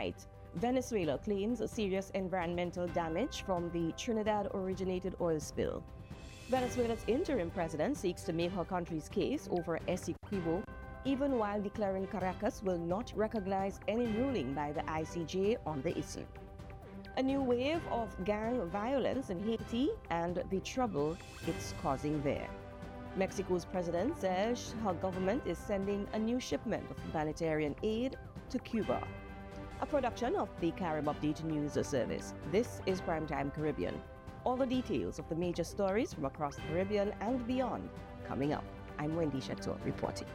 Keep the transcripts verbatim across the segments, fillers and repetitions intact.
tonight, Venezuela claims a serious environmental damage from the Trinidad-originated oil spill. Venezuela's interim president seeks to make her country's case over Essequibo, even while declaring Caracas will not recognize any ruling by the I C J on the issue. A new wave of gang violence in Haiti and the trouble it's causing there. Mexico's president says her government is sending a new shipment of humanitarian aid to Cuba. A production of the Carib Update News Service. This is Primetime Caribbean. All the details of the major stories from across the Caribbean and beyond coming up. I'm Wendy Chateau reporting.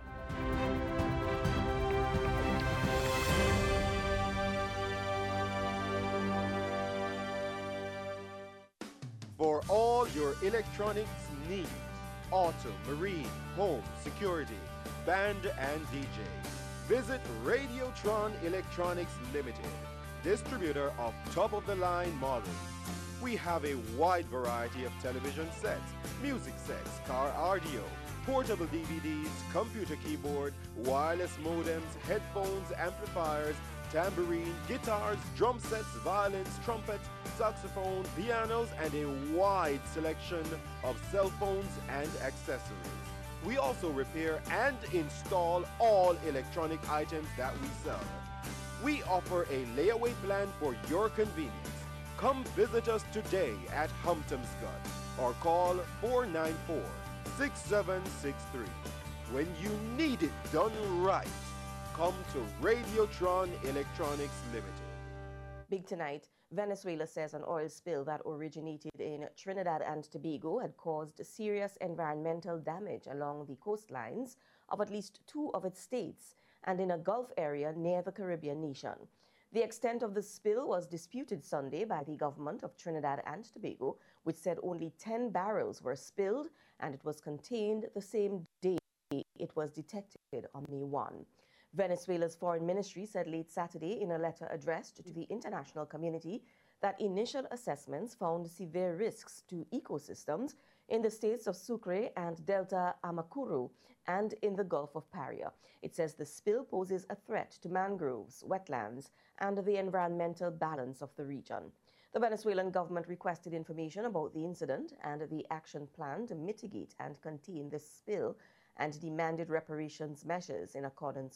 For all your electronics needs, auto, marine, home, security, band and D J, visit Radiotron Electronics Limited, distributor of top-of-the-line models. We have a wide variety of television sets, music sets, car audio, portable D V Ds, computer keyboard, wireless modems, headphones, amplifiers, tambourine, guitars, drum sets, violins, trumpets, saxophone, pianos, and a wide selection of cell phones and accessories. We also repair and install all electronic items that we sell. We offer a layaway plan for your convenience. Come visit us today at Humptomscott or call four nine four, six seven six three. When you need it done right, come to Radiotron Electronics Limited. Big tonight, Venezuela says an oil spill that originated in Trinidad and Tobago had caused serious environmental damage along the coastlines of at least two of its states and in a Gulf area near the Caribbean nation. The extent of the spill was disputed Sunday by the government of Trinidad and Tobago, which said only ten barrels were spilled and it was contained the same day it was detected on May first. Venezuela's foreign ministry said late Saturday in a letter addressed to the international community that initial assessments found severe risks to ecosystems in the states of Sucre and Delta Amacuro and in the Gulf of Paria. It says the spill poses a threat to mangroves, wetlands, and the environmental balance of the region. The Venezuelan government requested information about the incident and the action plan to mitigate and contain this spill and demanded reparations measures in accordance